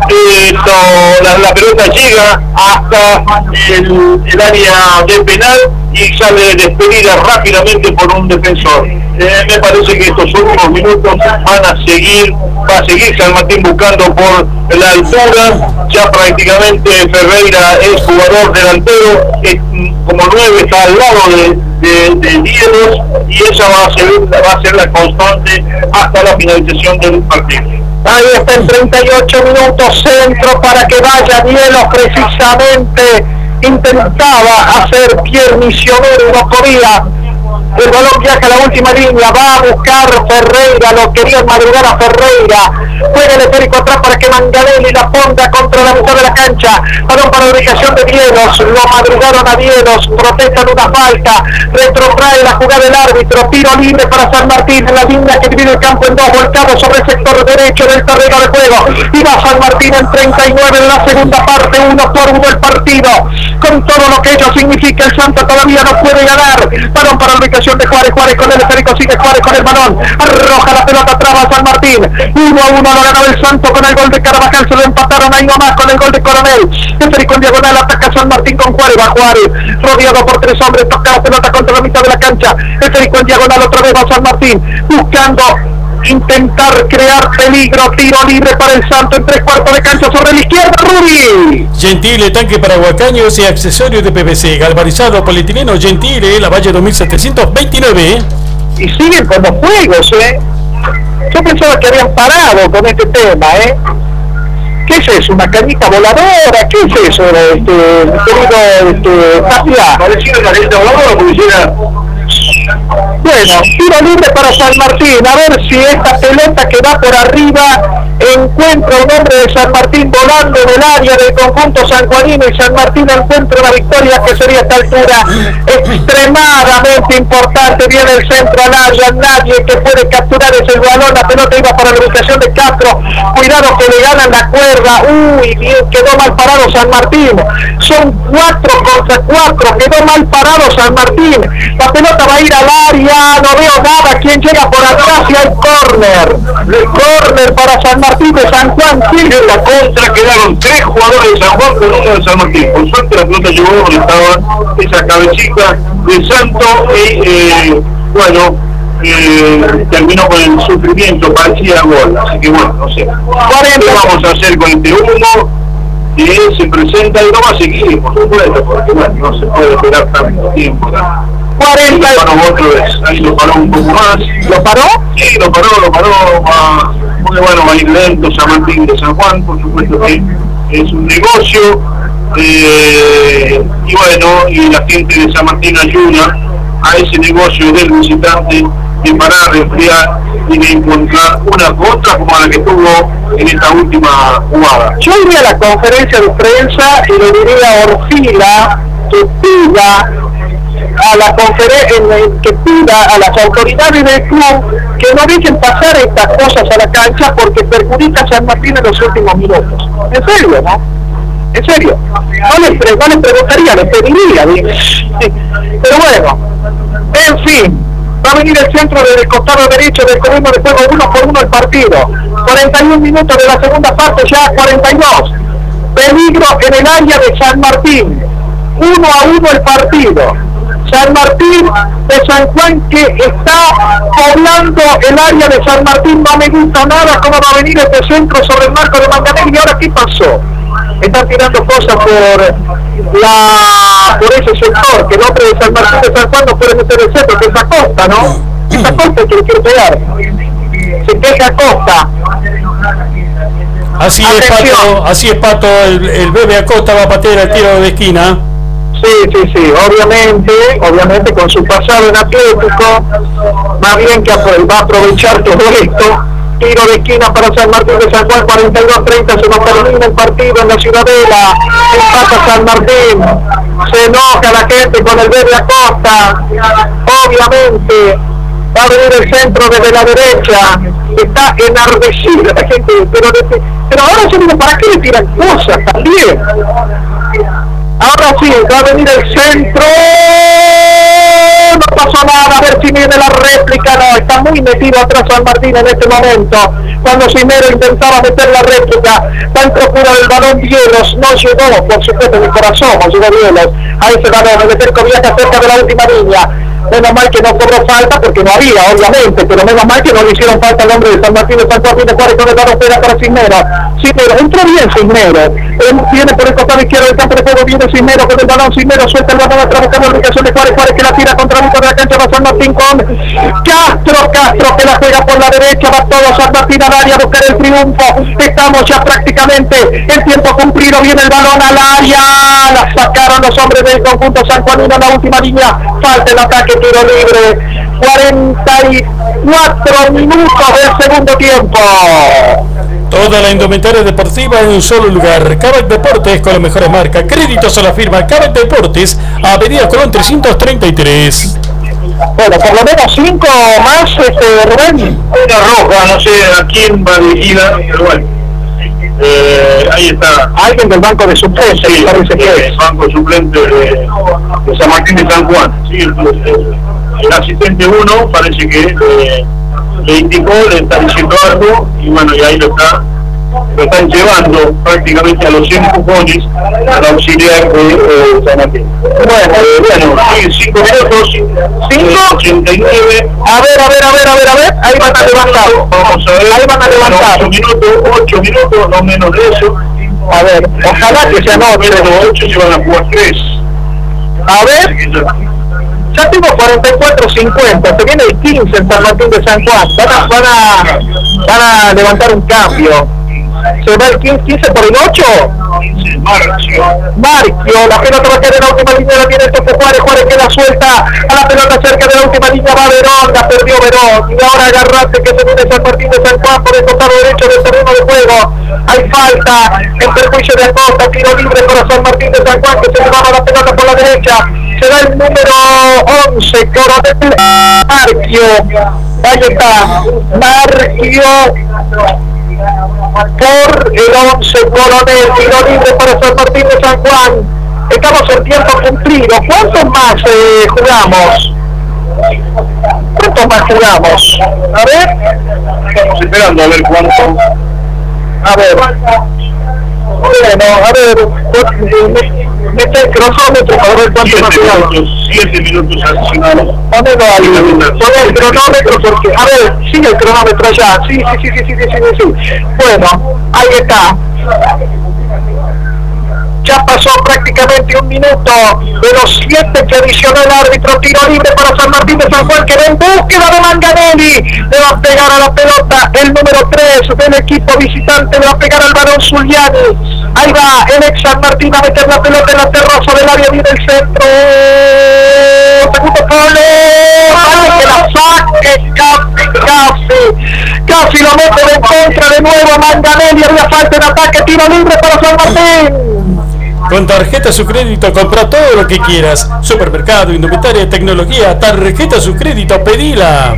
la pelota llega hasta el área del penal y sale despedida rápidamente por un defensor. Me parece que estos últimos minutos va a seguir San Martín buscando por la altura, ya prácticamente Ferreira es jugador delantero, como 9 está al lado de Bielos, y esa va a ser la constante hasta la finalización del partido. Ahí está en 38 minutos, centro para que vaya Bielos, precisamente intentaba hacer Pierre Misionero y no podía. El balón viaja a la última línea, va a buscar Ferreira, lo quería madrugar a Ferreira, juega el esférico atrás para que Mangadelli la ponga contra la mitad de la cancha, balón para la ubicación de Bielos, lo madrugaron a Bielos, protestan una falta, retrotrae la jugada del árbitro, tiro libre para San Martín en la línea que divide el campo en dos, volcado sobre el sector derecho del terreno de juego, y va San Martín en 39 en la segunda parte, 1-1 el partido, con todo lo que ello significa. El Santo todavía no puede ganar, balón para la ubicación de Juárez con el esférico, sigue Juárez con el balón, arroja la pelota, traba San Martín, 1-1 lo ganó el Santo con el gol de Carabajal, se lo empataron ahí nomás con el gol de Coronel, esférico en diagonal, ataca San Martín con Juárez, va Juárez, rodeado por 3 hombres, toca la pelota contra la mitad de la cancha, esférico en diagonal, otra vez va San Martín, buscando intentar crear peligro, tiro libre para el Santo en 3/4 de cancha sobre la izquierda, Rudy. Gentile, tanque para huacaños y accesorios de PVC, galvanizado, polietileno, Gentile, la Valle 2729. y siguen con los juegos, Yo pensaba que habían parado con este tema, ¿Qué es eso? ¿Una cañita voladora? ¿Qué es eso, querido Tapia? Parecía una cañita voladora porque hiciera... Bueno, tiro libre para San Martín, a ver si esta pelota que va por arriba encuentra un hombre de San Martín volando en el área del conjunto sanjuanino y San Martín encuentra una victoria que sería a esta altura extremadamente importante. Viene el centro al área, nadie que puede capturar ese balón, la pelota iba para la ubicación de Castro, cuidado que le ganan la cuerda, bien, quedó mal parado San Martín, son 4 contra 4, quedó mal parado San Martín, la pelota va a ir al área, no veo nada, quien llega por atrás y hay córner para San Martín de San Juan. En la contra quedaron 3 jugadores de San Juan con uno de San Martín. Por suerte la pelota llegó donde estaba esa cabecita de Santo y terminó con el sufrimiento, parecía gol. Así que bueno, no sé. ¿Qué vamos a hacer con este humo? Que se presenta y no va a seguir, por supuesto, porque bueno, no se puede esperar tanto tiempo. 40. Ahí lo paró un poco más. ¿Lo paró? Sí, lo paró. Muy bueno, va a ir lento San Martín de San Juan, por supuesto que es un negocio. Y bueno, y la gente de San Martín ayuda a ese negocio del visitante de parar, de enfriar y de encontrar una contra como la que tuvo en esta última jugada. Yo iría a la conferencia de prensa y le diría a Orfila que pida a la que pida a las autoridades del club que no dejen pasar estas cosas a la cancha porque perjudica a San Martín en los últimos minutos. En serio, ¿no? En serio. No les preguntaría, les pediría. Pero bueno, en fin. Va a venir el centro del costado derecho del columno de juego 1-1 el partido. 41 minutos de la segunda parte, ya 42. Peligro en el área de San Martín. 1-1 el partido. San Martín de San Juan que está poblando el área de San Martín. No me gusta nada cómo va a venir este centro sobre el marco de Manganelli. ¿Y ahora qué pasó? Están tirando cosas por ese sector, que el hombre de San Martín de San Juan no puede meter el centro, que es Acosta, ¿no? Es Acosta que le quiere pegar. Se queja Acosta. Así es Pato, el bebé Acosta va a patear el tiro de esquina. Sí, obviamente con su pasado en Atlético, más bien que va a aprovechar todo esto. Tiro de esquina para San Martín de San Juan, 42-30, se nos termina el partido en la Ciudadela, empata San Martín, se enoja la gente con el verde Acosta, obviamente va a venir el centro desde la derecha, está enardecida la gente, pero ahora se dice, ¿para qué le tiran cosas también? Ahora sí, va a venir el centro, no pasó nada, a ver si viene la réplica, no, está muy metido atrás San Martín en este momento, cuando Cimero intentaba meter la réplica, va en procura del balón Bielos, no llegó, por supuesto, en el corazón, no llegó Bielos, a ese balón, el meter Cobiaca cerca de la última línea. Menos mal que no cobró falta porque no había, obviamente, pero menos mal que no le hicieron falta al hombre de San Martín de San Juan, viene con el balón, pega para Cisnero, entró bien Cisnero, viene por el costado izquierdo del campo de juego, viene Cisnero con el balón, Cisnero suelta el balón atrás, buscando la ubicación de Juárez que la tira contra el de la cancha, va San Martín con Castro que la juega por la derecha, va todo San Martín al área a buscar el triunfo, estamos ya prácticamente el tiempo cumplido, viene el balón al área, la sacaron los hombres del conjunto sanjuanino en la última línea, falta el ataque, tiro libre, 44 minutos del segundo tiempo. Toda la indumentaria deportiva en un solo lugar. Kavak Deportes con la mejor marca. Créditos a la firma Kavak Deportes, Avenida Colón 333. Bueno, por lo menos 5 más, Rubén. Una roja, no sé a quién va dirigida, pero bueno. Ahí está. Alguien del banco de suplentes, sí, parece que es. El banco suplente de San Martín de San Juan. Sí, el asistente 1 parece que le indicó, le está diciendo algo y bueno, y ahí lo están llevando prácticamente a los empujones al auxiliar de San Martín. Bueno, sí, 5 minutos, 89. A ver, ahí van a levantar. Vamos a ver, ahí van a levantar. 8 minutos, no menos de eso. A ver, ojalá que se anote. Menos de 8 se van a jugar 3. A ver. Ya Mantengo 44-50, se viene el 15 en San Martín de San Juan, van a levantar un cambio. Se va el 15 por el 8. Marquio, la pelota va a quedar en la última línea, la tiene Topo Juárez queda suelta a la pelota cerca de la última línea, va Verón, la perdió Verón, y ahora agarrate que se viene San Martín de San Juan por el costado derecho del terreno de juego, hay falta, en perjuicio de Acosta, tiro libre para San Martín de San Juan, que se llevaba la pelota por la derecha, será el número 11, Coronel Marquio, ahí está, Marquio, por el 11 Coronel, tiro libre para San Martín de San Juan. Estamos en tiempo cumplido. ¿Cuántos más jugamos? ¿Cuántos más jugamos? A ver. Estamos esperando a ver cuánto. A ver. Bueno, a ver. Mete el cronómetro para ver cuánto más jugamos. 7 minutos adicionales. Ponelo ahí. Pon el cronómetro porque. A ver, sigue el cronómetro allá. Sí. Bueno, ahí está. Ya pasó prácticamente un minuto de los 7 que adicionó el árbitro. Tiro libre para San Martín de San Juan, que va en búsqueda de Manganelli. Le va a pegar a la pelota el número 3 del equipo visitante. Le va a pegar al varón Zuliani. Ahí va el ex San Martín a meter la pelota en la terraza del área. Viene el centro. Segundo palo. Para que la saque. Casi lo mete en contra de nuevo Manganelli. Había falta en ataque. Tiro libre para San Martín. Con Tarjeta Su Crédito compra todo lo que quieras. Supermercado, indumentaria, tecnología. Tarjeta Su Crédito, pedila.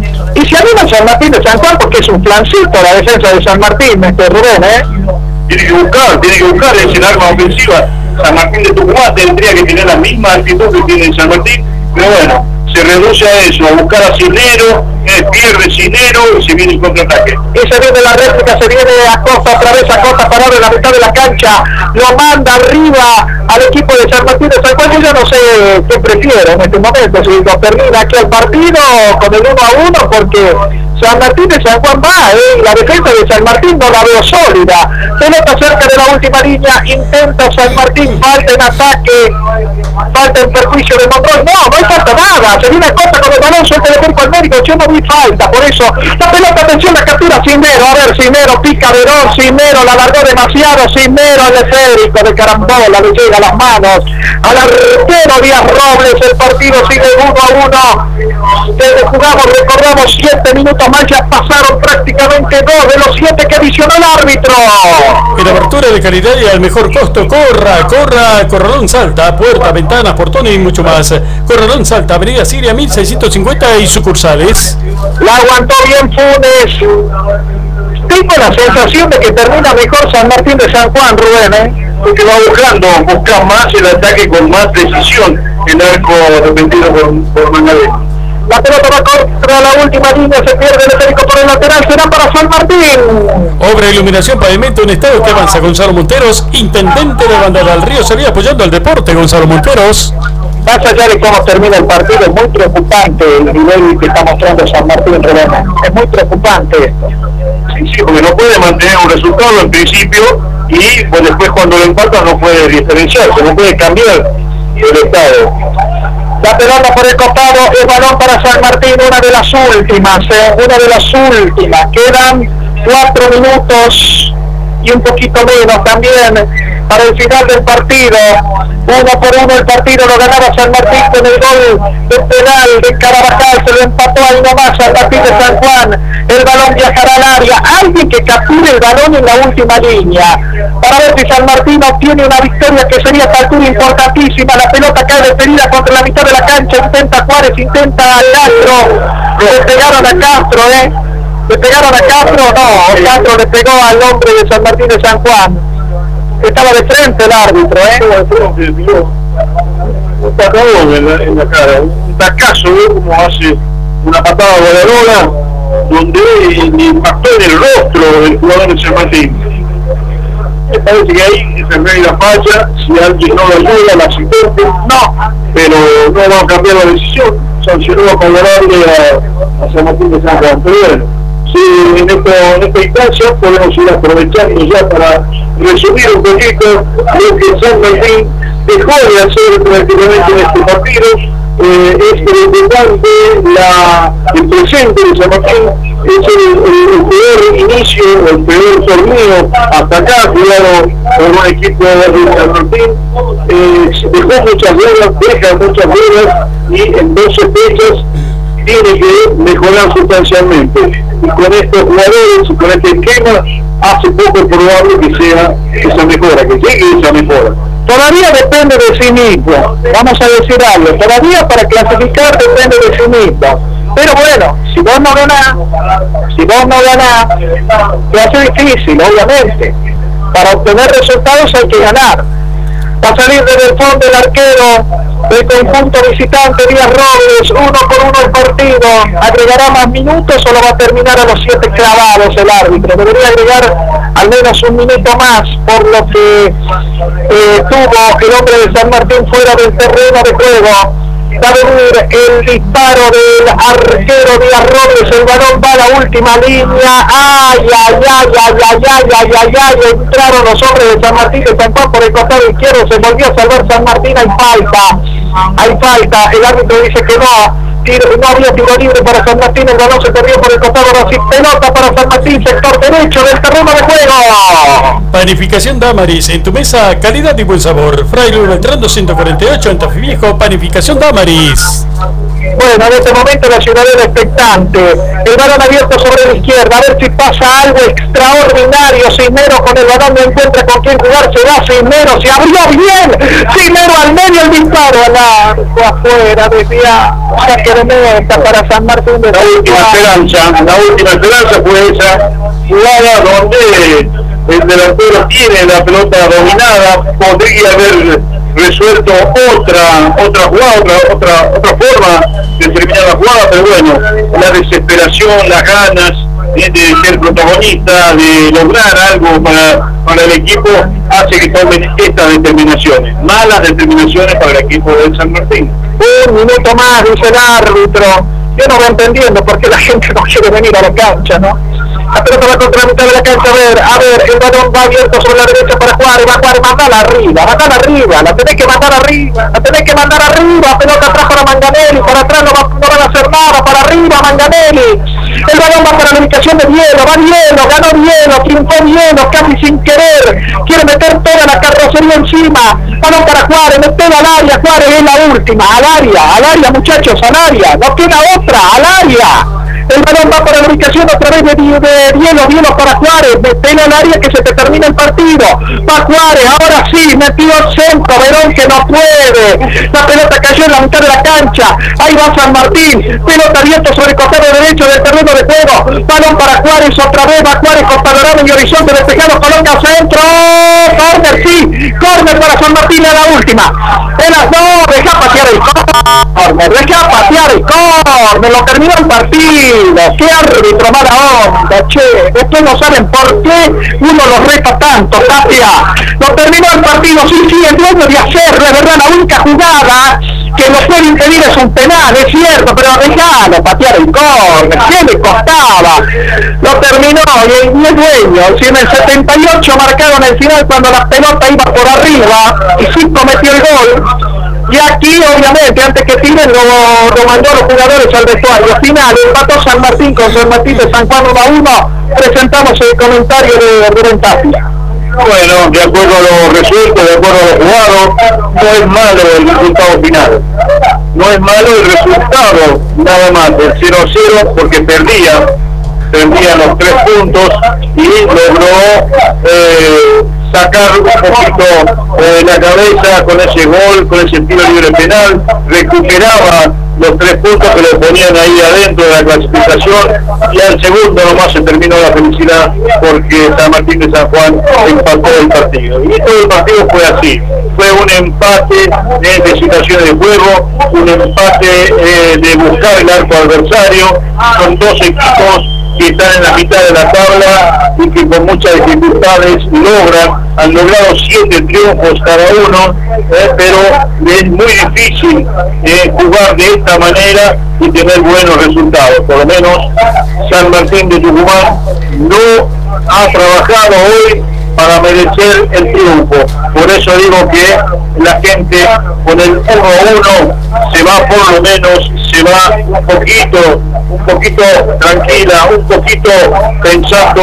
Y se anima San Martín de San Juan porque es un flancito la defensa de San Martín, Rubén, Tiene que buscar ese arma ofensiva. San Martín de Tucumán tendría que tener la misma actitud que tiene San Martín, pero bueno, se reduce a eso, a buscar a Cisnero, pierde Cisnero y se viene el contraataque. Y se viene la réplica, se viene Acosta, otra vez Acosta parado en la mitad de la cancha, lo manda arriba al equipo de San Martín de San Juan. Yo no sé qué prefiero en este momento, si lo termina aquí el partido con el 1-1, porque San Martín de San Juan va, la defensa de San Martín no la veo sólida. Pelota cerca de la última línea, intenta San Martín, falta en ataque, falta en perjuicio de Monroy. No hay falta nada, se viene Acosta con el balón, suelta de cuerpo al médico, yo no vi falta, por eso la pelota, atención, la captura Cisnero, a ver, Cisnero pica Verón, Cisnero la largó demasiado, Cisnero al esférico de carambola, le llega a las manos al arquero Díaz Robles. El partido sigue 1-1, jugamos, recordamos, 7 minutos más, ya pasaron prácticamente 2 de los 7 que adicionó el árbitro. En abertura de calidad y al mejor costo, Corralón Salta, puertas, ventanas, portones y mucho más. Corralón Salta, Avenida Siria 1650 y sucursales. La aguantó bien Funes. Tengo la sensación de que termina mejor San Martín de San Juan, Rubén, porque va busca más el ataque con más precisión, el arco defendido por Manganelli. La pelota va contra la última línea, se pierde el esférico por el lateral, será para San Martín. Obra Iluminación Pavimento en estado que avanza. Gonzalo Monteros, intendente de Banda del Río, salía apoyando al deporte. Gonzalo Monteros. Más allá de cómo termina el partido, es muy preocupante el nivel que está mostrando San Martín, Rubén. Es muy preocupante esto. Sí, porque no puede mantener un resultado en principio y pues después cuando lo empata no puede diferenciarse, no puede cambiar el estado. La pelota por el costado, el balón para San Martín, una de las últimas. Quedan 4 minutos y un poquito menos también para el final del partido. 1-1 el partido, lo ganaba San Martín con el gol de penal de Carabajal, se lo empató ahí nomás San Martín de San Juan. El balón viajará al área, alguien que capture el balón en la última línea, para ver si San Martín obtiene una victoria que sería factura importantísima. La pelota cae despedida contra la mitad de la cancha, intenta Juárez, intenta Castro, le pegaron a Castro, le pegaron a Castro, no, Castro le pegó al hombre de San Martín de San Juan. Estaba de frente el árbitro, un tacadón en la cara, un tacazo, como hace una patada voladora, donde le impactó en el rostro del jugador de San Martín. Me parece que ahí Ferreira falla, si alguien no lo ayuda, el asistente, no, pero no va a cambiar la decisión, sancionó favorable a San Martín de San Juan. Pero bueno, sí, en esta instancia podemos ir aprovechando ya para resumir un poquito lo que San Martín dejó de hacer prácticamente en este partido. Es preocupante el presente de San Martín. Es el peor inicio, el peor torneo hasta acá, cuidado por un equipo de San Martín. Dejó muchas dudas, deja muchas dudas, y en 12 fechas tiene que mejorar sustancialmente. Y con estos jugadores y con este esquema, hace poco probable que sea esa mejora, que llegue esa mejora. Todavía depende de sí mismo, vamos a decir algo, todavía para clasificar depende de sí mismo. Pero bueno, si vos no ganás, te hace difícil, obviamente. Para obtener resultados hay que ganar. Va a salir desde el fondo el arquero del conjunto visitante, Díaz Robles, 1 por 1 el partido. ¿Agregará más minutos o lo va a terminar a los 7 clavados el árbitro? Debería agregar al menos un minuto más, por lo que tuvo el hombre de San Martín fuera del terreno de juego. Va a venir el disparo del arquero Díaz Robles, el balón va a la última línea. Entraron los hombres de San Martín de San Juan por el costado izquierdo, se volvió a salvar San Martín, hay falta, el árbitro dice que no había tiro libre para San Martín, el balón se perdió por el costado, así pelota para San Martín, sector derecho del terreno de juego. Panificación Damaris, en tu mesa, calidad y buen sabor. Fray Luis Beltrán 248, en Tafí Viejo, Panificación Damaris. Bueno, en este momento la ciudadela expectante, el balón abierto sobre la izquierda, a ver si pasa algo extraordinario. Cisneros con el balón, no encuentra con quién jugar, se va Cisneros, se abrió bien, Cisneros al medio, el disparo al arco, afuera, desviado, saque de meta para San Martín de la última esperanza fue esa jugada donde el delantero tiene la pelota dominada, podría haber resuelto otra jugada, otra forma de terminar la jugada, pero bueno, la desesperación, las ganas de ser protagonista, de lograr algo para el equipo, hace que tomen estas determinaciones, malas determinaciones para el equipo de San Martín. Un minuto más, dice el árbitro. Yo no voy entendiendo por qué la gente no quiere venir a la cancha, ¿no? La pelota va contra la mitad de la cancha, a ver, el balón va abierto sobre la derecha para Juárez, mandala arriba, la tenés que mandar arriba, pelota atrás para Manganelli, para atrás no van a hacer nada, para arriba Manganelli, el balón va para la ubicación de Hielo, ganó Hielo, triunfó Hielo, casi sin querer, quiere meter toda la carrocería encima, balón para Juárez, metelo al área, Juárez es la última, al área muchachos, al área, no queda otra, al área. El balón va para la ubicación otra vez de Hielo para Juárez, metelo al área que se te termina el partido, va Juárez, ahora sí, metió el centro, Verón que no puede, la pelota cayó en la mitad de la cancha, ahí va San Martín, pelota abierta sobre el costado derecho del terreno de juego, balón para Juárez, otra vez va Juárez con panorama y horizonte despejado, coloca centro, córner para San Martín en la última, deja patear el córner, lo terminó el partido. Qué árbitro mala onda, che. Ustedes no saben por qué uno los reta tanto, Tapia. Lo terminó el partido, sí, el dueño de hacerlo, es verdad, la única jugada que lo puede impedir es un penal, es cierto, pero dejalo patear el córner, ¿qué le costaba? Lo terminó y el dueño, si en el 78 marcaron el final cuando la pelota iba por arriba y sí cometió el gol. Y aquí, obviamente, antes que tiren, lo mandó a los jugadores al vestuario. Final, empató San Martín con San Martín de San Juan 1-1. Presentamos el comentario de Rubén Tapia. Bueno, de acuerdo a lo resuelto, de acuerdo a lo jugado, no es malo el resultado final. No es malo el resultado, nada más, del 0-0, porque perdían los 3 puntos y logró sacar un poquito la cabeza con ese gol, con ese tiro libre penal, recuperaba los 3 puntos que le ponían ahí adentro de la clasificación, y al segundo nomás se terminó la felicidad porque San Martín de San Juan empató el partido. Y todo el partido fue así, fue un empate de situaciones de juego, un empate de buscar el arco adversario, con 2 equipos que están en la mitad de la tabla y que con muchas dificultades han logrado 7 triunfos cada uno, pero es muy difícil jugar de esta manera y tener buenos resultados. Por lo menos San Martín de Tucumán no ha trabajado hoy para merecer el triunfo. Por eso digo que la gente con el 1-1 se va por lo menos, se va un poquito tranquila, un poquito pensando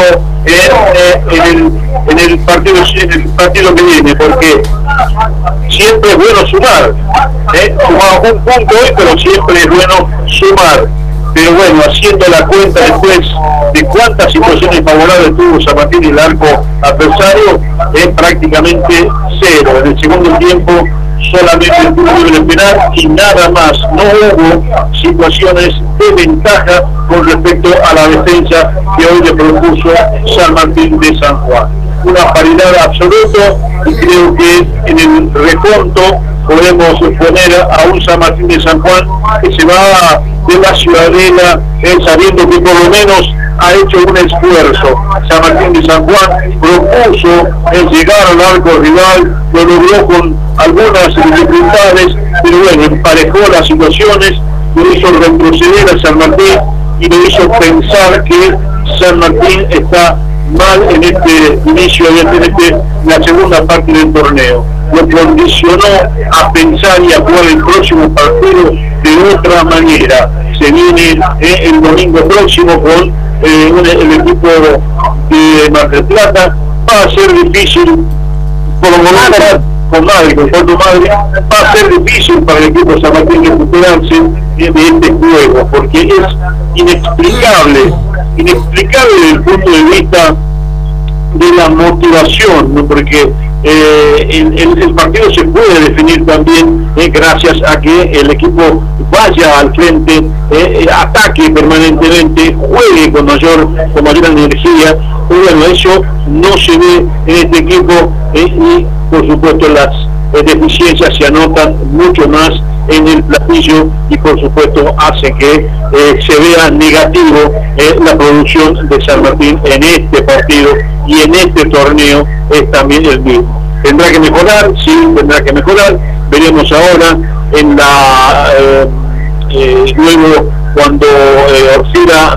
en el partido que viene, porque siempre es bueno sumar, sumamos un punto hoy, pero siempre es bueno sumar. Pero bueno, haciendo la cuenta después de cuántas situaciones favorables tuvo San Martín y el arco adversario, es prácticamente cero. En el segundo tiempo solamente el tiro libre penal y nada más. No hubo situaciones de ventaja con respecto a la defensa que hoy le propuso San Martín de San Juan. Una paridad absoluta, y creo que en el reconto podemos poner a un San Martín de San Juan que se va de la Ciudadela sabiendo que por lo menos ha hecho un esfuerzo. San Martín de San Juan propuso llegar al arco rival, lo logró con algunas dificultades, pero bueno, emparejó las situaciones, lo hizo retroceder a San Martín y lo hizo pensar que San Martín está mal en este inicio, la segunda parte del torneo. Lo condicionó a pensar y a jugar el próximo partido de otra manera. Se viene el domingo próximo con el equipo de Mar del Plata. Va a ser difícil, por lo menos con Puerto Madre, va a ser difícil para el equipo San Martín recuperarse de este juego, porque es inexplicable desde el punto de vista de la motivación, ¿no? Porque el partido se puede definir también gracias a que el equipo vaya al frente, ataque permanentemente, juegue con mayor energía. Pero bueno, eso no se ve en este equipo y por supuesto las deficiencias se anotan mucho más en el platillo y por supuesto hace que se vea negativo la producción de San Martín en este partido y en este torneo es también el mismo. Tendrá que mejorar, sí, tendrá que mejorar. Veremos ahora en la luego cuando Orfila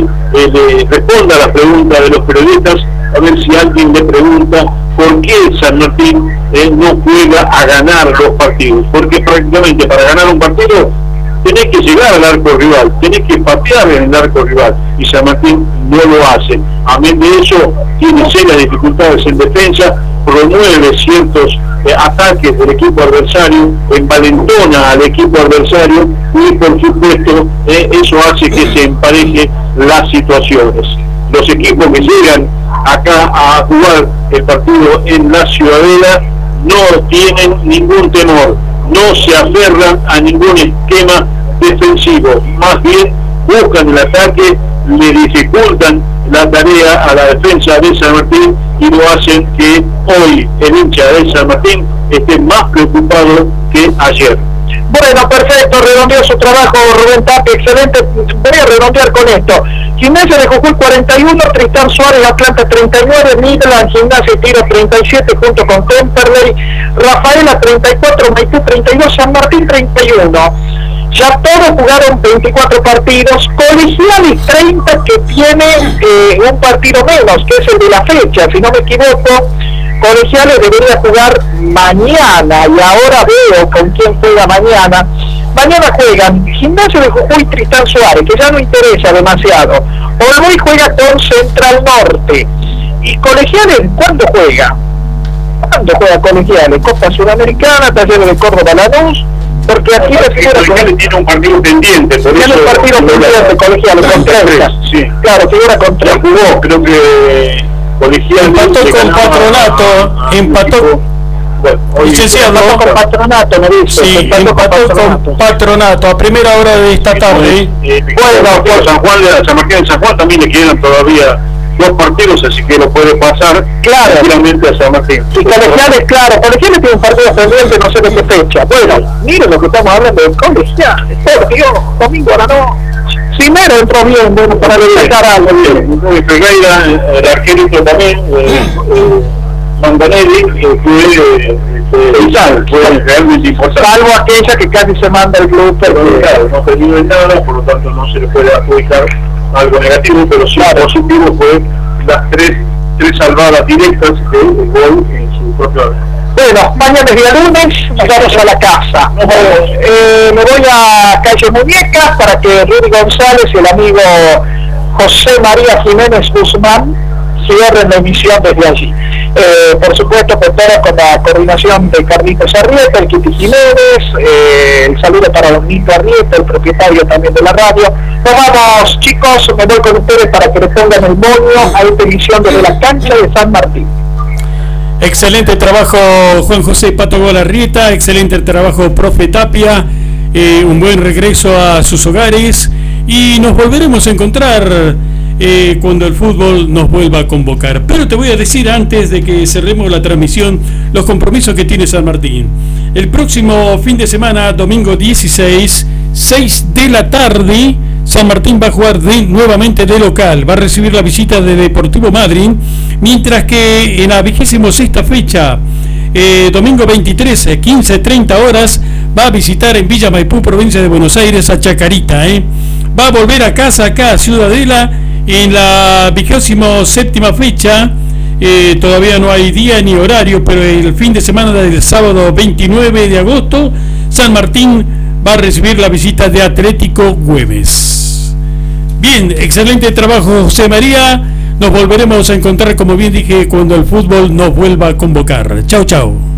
le responda a la pregunta de los periodistas, a ver si alguien le pregunta por qué San Martín no juega a ganar los partidos, porque prácticamente para ganar un partido tenés que llegar al arco rival, tenés que patear en el arco rival, y San Martín no lo hace. Amén de eso, tiene serias dificultades en defensa, promueve ciertos ataques del equipo adversario, envalentona al equipo adversario y por supuesto eso hace que se empareje las situaciones. Los equipos que llegan acá a jugar el partido en la Ciudadela no tienen ningún temor, no se aferran a ningún esquema defensivo, más bien buscan el ataque, le dificultan la tarea a la defensa de San Martín y lo hacen que hoy el hincha de San Martín esté más preocupado que ayer. Bueno, perfecto, redondeó su trabajo Rubén Tapia, excelente. Voy a redondear con esto. Gimnasia de Jujuy 41, Tristán Suárez Atlanta 39, Midland Gimnasia y Tiro 37 junto con Temperley, Rafaela 34, Maipú 32, San Martín 31. Ya todos jugaron 24 partidos, Colegiales 30 que tiene un partido menos, que es el de la fecha, si no me equivoco. Colegiales debería jugar mañana y ahora veo con quién juega mañana. Mañana juegan Gimnasio de Jujuy Tristán Suárez, que ya no interesa demasiado. Hoy juega con Central Norte. ¿Y Colegiales cuándo juega? ¿Cuándo juega Colegiales? Copa Sudamericana, Talleres de Córdoba Lanús, porque aquí la figura Colegiales tiene un partido pendiente, por tiene eso un partido pendiente Colegiales con 30. Sí. Claro, figura con 30. Jugó, creo que Colegiales empató con Patronato, empató. Bueno, hoy empató con Patronato, me dice. Sí, empató con Patronato a primera hora de esta tarde. Bueno, por San Juan, San Martín de San Juan también le quedan todavía 2 partidos, así que lo puede pasar tranquilamente a San Martín. Y Colegiales, claro, Colegiales tiene un partido pendiente, no sé de qué fecha. Bueno, miren lo que estamos hablando de Colegiales, por Dios, domingo a la noche. Primero entró bien, bueno, para destacar algo bien. Ferreira, el arquerito también, Mandanelli, fue realmente importante. Salvo aquella que casi se manda el club, pero claro, no perdió en nada, por lo tanto no se le puede adjudicar algo negativo, pero sí positivo fue las tres salvadas directas del gol en su propio Bueno, mañana es día lunes, vamos a la casa. Me voy a Calle Muñecas para que Rudy González y el amigo José María Jiménez Guzmán cierren la emisión desde allí. Por supuesto, con la coordinación de Carlitos Arrieta, el Kitty Jiménez, el saludo para Don Nito Arrieta, el propietario también de la radio. Nos vamos, chicos, me voy con ustedes para que le pongan el moño a esta emisión desde la cancha de San Martín. Excelente trabajo, Juan José Pato Arrieta, excelente trabajo, profe Tapia, un buen regreso a sus hogares y nos volveremos a encontrar cuando el fútbol nos vuelva a convocar. Pero te voy a decir antes de que cerremos la transmisión los compromisos que tiene San Martín. El próximo fin de semana, domingo 16, 6 de la tarde, San Martín va a jugar nuevamente de local, va a recibir la visita de Deportivo Madryn, mientras que en la 26ª fecha, domingo 23, 15:30 horas, va a visitar en Villa Maipú, provincia de Buenos Aires, a Chacarita. Va a volver a casa, acá a Ciudadela, en la 27ª fecha. Todavía no hay día ni horario, pero el fin de semana del sábado 29 de agosto, San Martín va a recibir la visita de Atlético Güemes. Bien, excelente trabajo, José María. Nos volveremos a encontrar, como bien dije, cuando el fútbol nos vuelva a convocar. Chau, chau.